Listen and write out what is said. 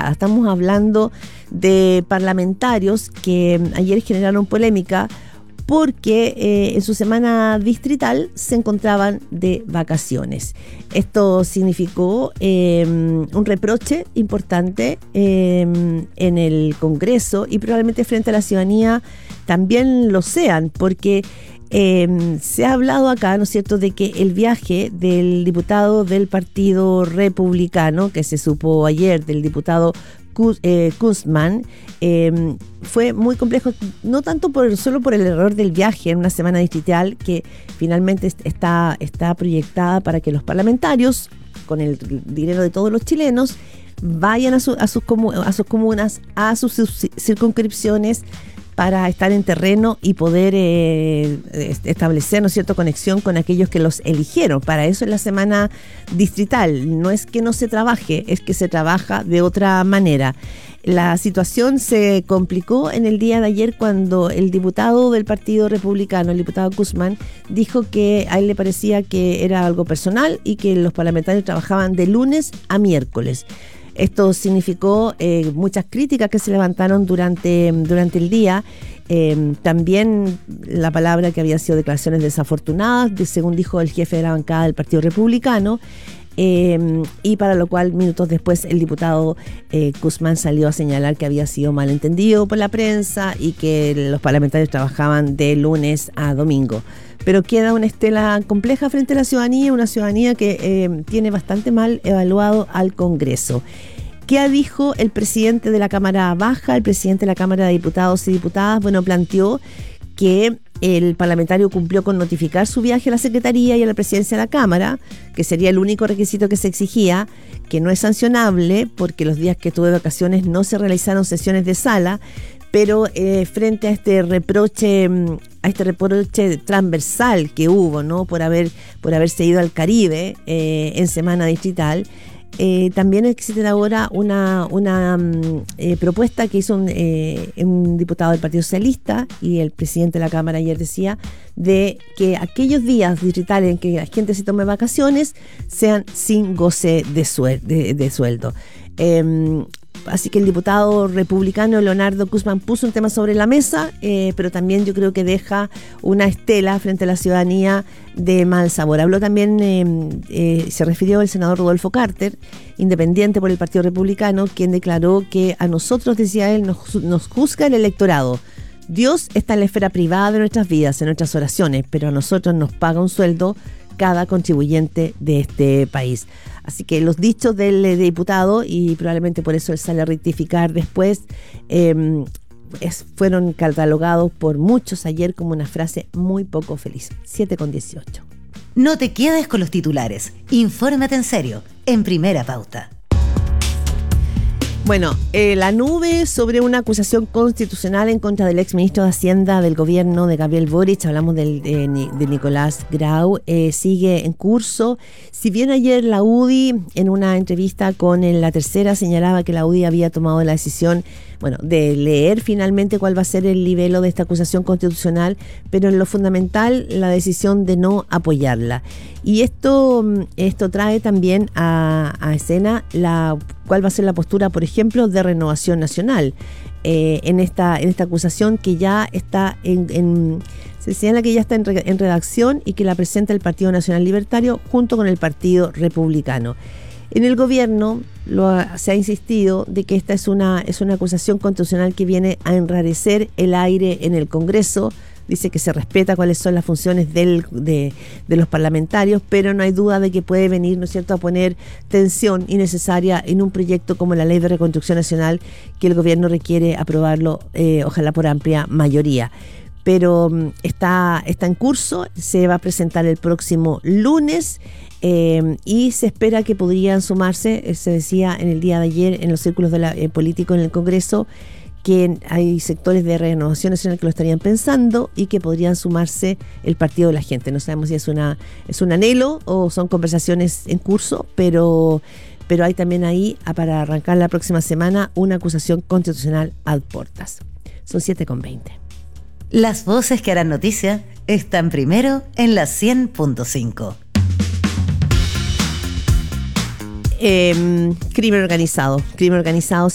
pasada. Estamos hablando de parlamentarios que ayer generaron polémica porque en su semana distrital se encontraban de vacaciones. Esto significó un reproche importante en el Congreso y probablemente frente a la ciudadanía también lo sean, porque se ha hablado acá, ¿no es cierto?, de que el viaje del diputado del Partido Republicano, que se supo ayer, del diputado Guzmán, fue muy complejo, no tanto solo por el error del viaje en una semana distrital que finalmente está proyectada para que los parlamentarios, con el dinero de todos los chilenos, vayan a sus comunas, a sus circunscripciones, para estar en terreno y poder establecer, ¿no es cierto?, conexión con aquellos que los eligieron. Para eso es la semana distrital. No es que no se trabaje, es que se trabaja de otra manera. La situación se complicó en el día de ayer cuando el diputado del Partido Republicano, el diputado Guzmán, dijo que a él le parecía que era algo personal y que los parlamentarios trabajaban de lunes a miércoles. Esto significó muchas críticas que se levantaron durante el día. También la palabra que había sido declaraciones desafortunadas, según dijo el jefe de la bancada del Partido Republicano, y para lo cual minutos después el diputado Guzmán salió a señalar que había sido malentendido por la prensa y que los parlamentarios trabajaban de lunes a domingo. Pero queda una estela compleja frente a la ciudadanía, una ciudadanía que tiene bastante mal evaluado al Congreso. ¿Qué dijo el presidente de la Cámara Baja, el presidente de la Cámara de Diputados y Diputadas? Bueno, planteó que el parlamentario cumplió con notificar su viaje a la Secretaría y a la Presidencia de la Cámara, que sería el único requisito que se exigía, que no es sancionable porque los días que tuve vacaciones no se realizaron sesiones de sala, pero frente a este reproche transversal que hubo, ¿no?, por haberse ido al Caribe en semana distrital, también existe ahora una propuesta que hizo un diputado del Partido Socialista, y el presidente de la Cámara ayer decía de que aquellos días distritales en que la gente se tome vacaciones sean sin goce de sueldo. Así que el diputado republicano Leonardo Guzmán puso un tema sobre la mesa, pero también yo creo que deja una estela frente a la ciudadanía de mal sabor. Habló también, se refirió el senador Rodolfo Carter, independiente por el Partido Republicano, quien declaró que a nosotros, decía él, nos juzga el electorado. Dios está en la esfera privada de nuestras vidas, en nuestras oraciones, pero a nosotros nos paga un sueldo cada contribuyente de este país. Así que los dichos del diputado, y probablemente por eso él sale a rectificar después, fueron catalogados por muchos ayer como una frase muy poco feliz. 7:18. No te quedes con los titulares. Infórmate en serio, en Primera Pauta. Bueno, la nube sobre una acusación constitucional en contra del exministro de Hacienda del gobierno de Gabriel Boric, hablamos de Nicolás Grau, sigue en curso. Si bien ayer la UDI, en una entrevista con La Tercera, señalaba que la UDI había tomado la decisión, de leer finalmente cuál va a ser el libelo de esta acusación constitucional, pero en lo fundamental, la decisión de no apoyarla. Y esto trae también a escena cuál va a ser la postura, por ejemplo, de Renovación Nacional en esta acusación que ya está se señala que ya está en redacción y que la presenta el Partido Nacional Libertario junto con el Partido Republicano. En el gobierno se ha insistido de que esta es una acusación constitucional que viene a enrarecer el aire en el Congreso. Dice que se respeta cuáles son las funciones de los parlamentarios, pero no hay duda de que puede venir, ¿no es cierto?, a poner tensión innecesaria en un proyecto como la Ley de Reconstrucción Nacional, que el gobierno requiere aprobarlo, ojalá por amplia mayoría. Pero está en curso, se va a presentar el próximo lunes. Y se espera que podrían sumarse, se decía en el día de ayer en los círculos políticos en el Congreso, que hay sectores de Renovación Nacional que lo estarían pensando y que podrían sumarse el Partido de la Gente. No sabemos si es un anhelo o son conversaciones en curso, pero hay también ahí, para arrancar la próxima semana, una acusación constitucional ad portas. Son 7:20. Las voces que harán noticia están primero en la 100.5. Crimen organizado